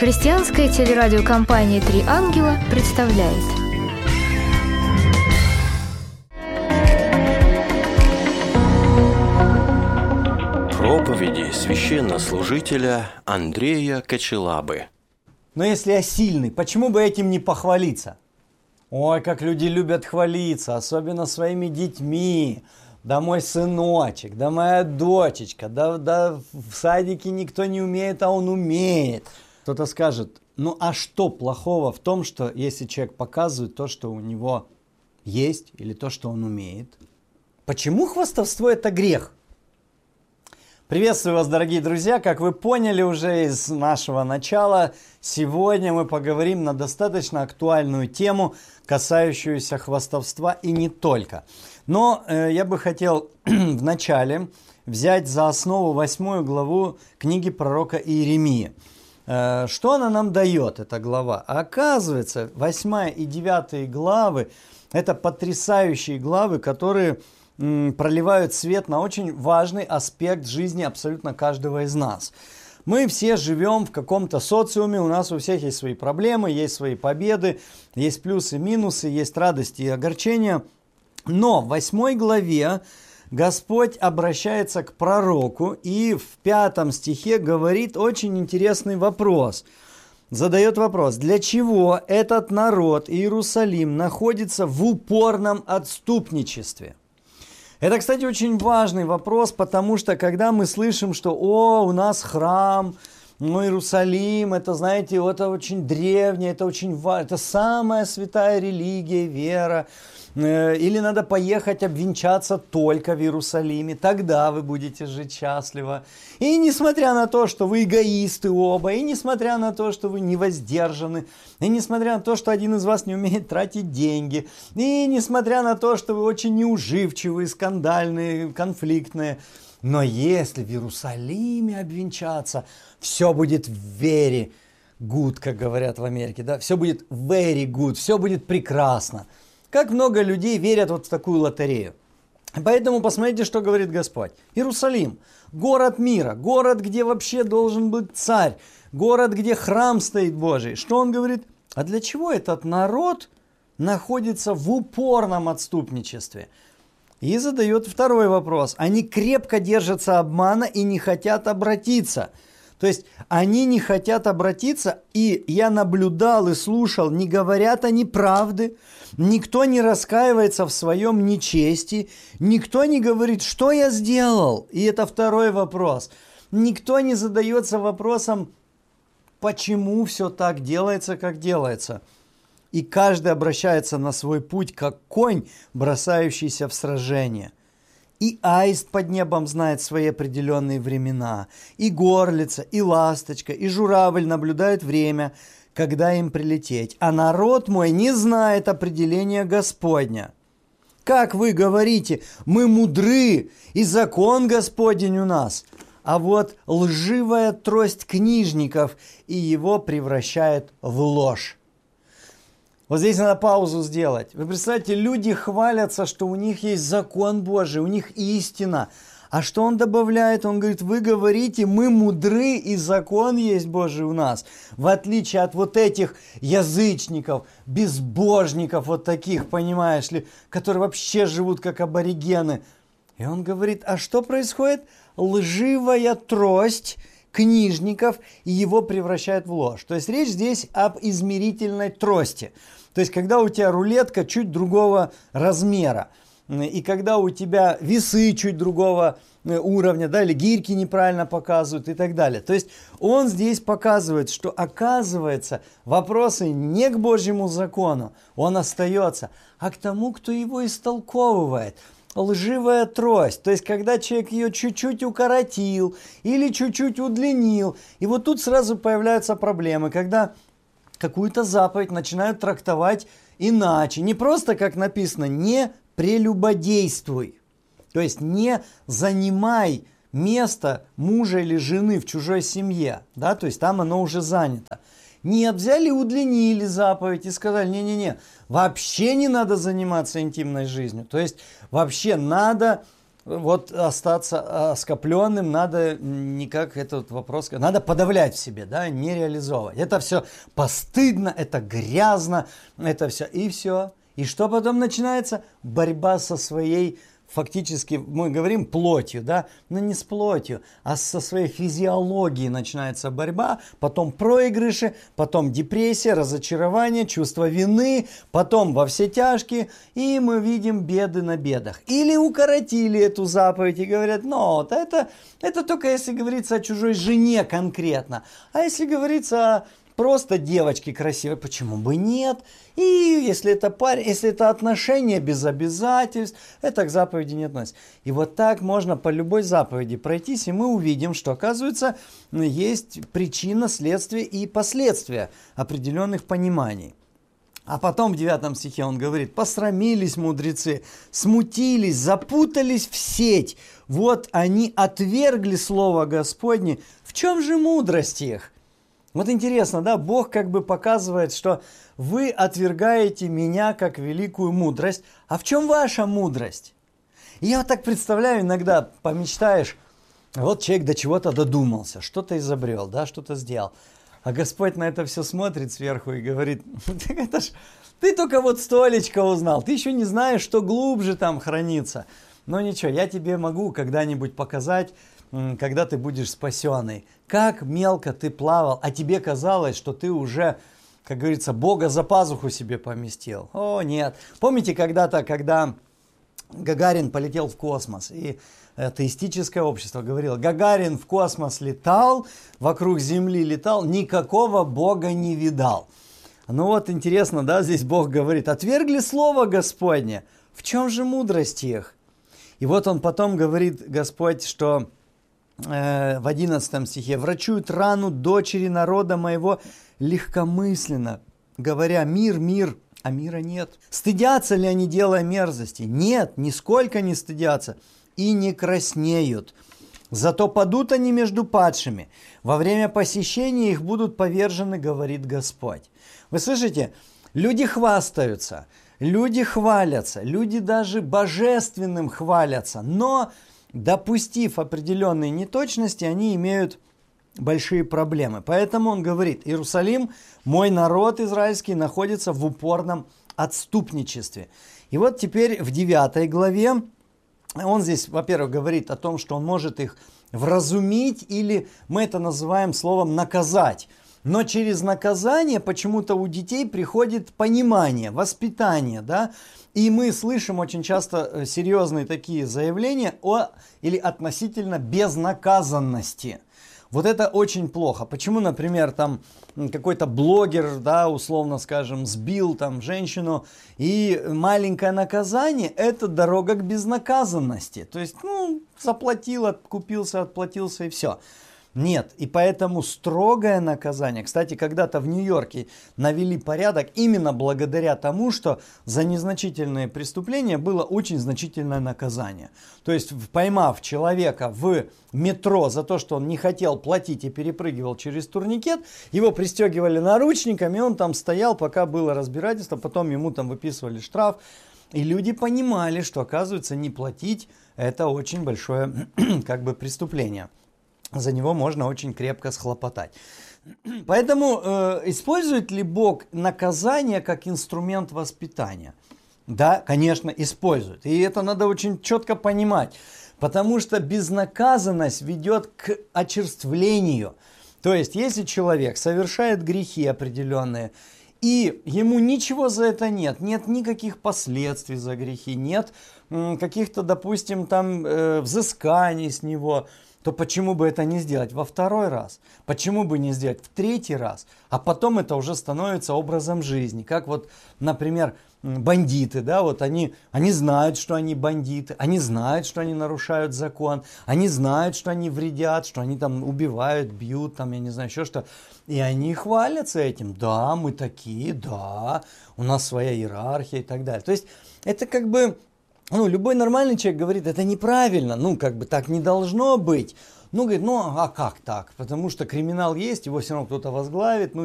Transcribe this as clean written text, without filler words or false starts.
Христианская телерадиокомпания «Три ангела» представляет. Проповеди священнослужителя Андрея Кочелабы. Но если я сильный, почему бы этим не похвалиться? Ой, как люди любят хвалиться, особенно своими детьми. Да мой сыночек, да моя дочечка, да в садике никто не умеет, а он умеет. Кто-то скажет, ну а что плохого в том, что если человек показывает то, что у него есть, или то, что он умеет? Почему хвастовство это грех? Приветствую вас, дорогие друзья! Как вы поняли уже из нашего начала, сегодня мы поговорим на достаточно актуальную тему, касающуюся хвастовства и не только. Но я бы хотел в начале взять за основу 8 главу книги пророка Иеремии. Что она нам дает, эта глава? Оказывается, 8 и 9 главы – это потрясающие главы, которые проливают свет на очень важный аспект жизни абсолютно каждого из нас. Мы все живем в каком-то социуме, у нас у всех есть свои проблемы, есть свои победы, есть плюсы, минусы, есть радости и огорчения. Но в 8 главе Господь обращается к пророку и в 5 стихе говорит очень интересный вопрос. Задает вопрос, для чего этот народ, Иерусалим, находится в упорном отступничестве? Это, кстати, очень важный вопрос, потому что когда мы слышим, что у нас храм, Иерусалим, это, знаете, это очень древнее, это очень важно, это самая святая религия, вера, или надо поехать обвенчаться только в Иерусалиме, тогда вы будете жить счастливо. И несмотря на то, что вы эгоисты оба, и несмотря на то, что вы невоздержаны, и несмотря на то, что один из вас не умеет тратить деньги, и несмотря на то, что вы очень неуживчивые, скандальные, конфликтные, но если в Иерусалиме обвенчаться, все будет very good, как говорят в Америке, да? Все будет very good, все будет прекрасно. Как много людей верят вот в такую лотерею. Поэтому посмотрите, что говорит Господь. Иерусалим, город мира, город, где вообще должен быть царь, город, где храм стоит Божий. Что он говорит? А для чего этот народ находится в упорном отступничестве? И задает второй вопрос. Они крепко держатся обмана и не хотят обратиться. То есть они не хотят обратиться, и я наблюдал и слушал, не говорят они правды, никто не раскаивается в своем нечестии, никто не говорит, что я сделал. И это второй вопрос. Никто не задается вопросом, почему все так делается, как делается. И каждый обращается на свой путь, как конь, бросающийся в сражение. И аист под небом знает свои определенные времена, и горлица, и ласточка, и журавль наблюдают время, когда им прилететь. А народ мой не знает определения Господня. Как вы говорите, мы мудры, и закон Господень у нас. А вот лживая трость книжников, и его превращает в ложь. Вот здесь надо паузу сделать. Вы представляете, люди хвалятся, что у них есть закон Божий, у них истина. А что он добавляет? Он говорит, вы говорите, мы мудры, и закон есть Божий у нас. В отличие от вот этих язычников, безбожников, вот таких, понимаешь ли, которые вообще живут как аборигены. И он говорит, а что происходит? Лживая трость книжников, и его превращают в ложь. То есть речь здесь об измерительной трости. То есть когда у тебя рулетка чуть другого размера, и когда у тебя весы чуть другого уровня, да, или гирьки неправильно показывают и так далее. То есть он здесь показывает, что оказывается вопросы не к Божьему закону, он остается, а к тому, кто его истолковывает. Лживая трость, то есть когда человек ее чуть-чуть укоротил или чуть-чуть удлинил, и вот тут сразу появляются проблемы, когда какую-то заповедь начинают трактовать иначе, не просто как написано, не прелюбодействуй, то есть не занимай место мужа или жены в чужой семье, да, то есть там оно уже занято. Нет, взяли, удлинили заповедь и сказали, не-не-не, вообще не надо заниматься интимной жизнью. То есть вообще надо вот остаться оскопленным, надо никак этот вопрос, надо подавлять в себе, да, не реализовывать. Это все постыдно, это грязно, это все, и все. И что потом начинается? Борьба со своей, фактически, мы говорим плотью, да, но не с плотью, а со своей физиологией начинается борьба, потом проигрыши, потом депрессия, разочарование, чувство вины, потом во все тяжкие, и мы видим беды на бедах. Или укоротили эту заповедь и говорят, ну, это только если говорится о чужой жене конкретно, а если говорится о просто девочки красивые, почему бы нет? И если это парень, если это отношения без обязательств, это к заповеди не относится. И вот так можно по любой заповеди пройтись, и мы увидим, что, оказывается, есть причина, следствие и последствия определенных пониманий. А потом в 9 стихе он говорит, посрамились мудрецы, смутились, запутались в сеть. Вот они отвергли слово Господне. В чем же мудрость их? Вот интересно, да, Бог как бы показывает, что вы отвергаете меня как великую мудрость. А в чем ваша мудрость? И я вот так представляю, иногда помечтаешь, вот человек до чего-то додумался, что-то изобрел, да, что-то сделал. А Господь на это все смотрит сверху и говорит, так это ж ты только вот столечко узнал, ты еще не знаешь, что глубже там хранится. Но ничего, я тебе могу когда-нибудь показать, когда ты будешь спасенный. Как мелко ты плавал, а тебе казалось, что ты уже, как говорится, Бога за пазуху себе поместил. О, нет. Помните когда-то, когда Гагарин полетел в космос, и атеистическое общество говорило, Гагарин в космос летал, вокруг Земли летал, никакого Бога не видал. Ну вот интересно, да, здесь Бог говорит, отвергли слово Господне, в чем же мудрость их? И вот он потом говорит, Господь, что в 11 стихе, врачуют рану дочери народа моего легкомысленно, говоря, мир, мир, а мира нет. Стыдятся ли они, делая мерзости? Нет, нисколько не стыдятся и не краснеют. Зато падут они между падшими. Во время посещения их будут повержены, говорит Господь. Вы слышите? Люди хвастаются, люди хвалятся, люди даже божественным хвалятся, но допустив определенные неточности, они имеют большие проблемы. Поэтому он говорит, Иерусалим, мой народ израильский, находится в упорном отступничестве. И вот теперь в 9 главе он здесь, во-первых, говорит о том, что он может их вразумить, или мы это называем словом наказать. Но через наказание почему-то у детей приходит понимание, воспитание, да? И мы слышим очень часто серьезные такие заявления о или относительно безнаказанности. Вот это очень плохо. Почему, например, там какой-то блогер, да, условно скажем, сбил там женщину, и маленькое наказание – это дорога к безнаказанности. То есть, заплатил, откупился, отплатился и все. Нет, и поэтому строгое наказание, кстати, когда-то в Нью-Йорке навели порядок именно благодаря тому, что за незначительные преступления было очень значительное наказание. То есть, поймав человека в метро за то, что он не хотел платить и перепрыгивал через турникет, его пристегивали наручниками, и он там стоял, пока было разбирательство, потом ему там выписывали штраф. И люди понимали, что, оказывается, не платить – это очень большое преступление. За него можно очень крепко схлопотать. Поэтому использует ли Бог наказание как инструмент воспитания? Да, конечно, использует. И это надо очень четко понимать. Потому что безнаказанность ведет к очерствлению. То есть, если человек совершает грехи определенные, и ему ничего за это нет никаких последствий за грехи, нет каких-то, допустим, там взысканий с него, то почему бы это не сделать во второй раз? Почему бы не сделать в третий раз? А потом это уже становится образом жизни. Как вот, например, бандиты, да, вот они знают, что они бандиты, они знают, что они нарушают закон, они знают, что они вредят, что они там убивают, бьют, там, я не знаю, еще что. И они хвалятся этим. Да, мы такие, да, у нас своя иерархия и так далее. То есть это как бы... любой нормальный человек говорит, это неправильно, так не должно быть. Говорит, а как так? Потому что криминал есть, его все равно кто-то возглавит,